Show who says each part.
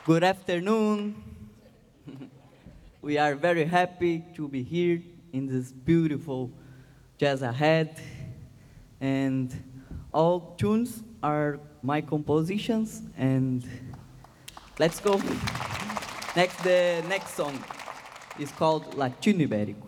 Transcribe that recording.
Speaker 1: Good afternoon. We are very happy to be here in this beautiful Jazz Ahead. And all tunes are my compositions. And let's go. The next song is called Latino Ibérico.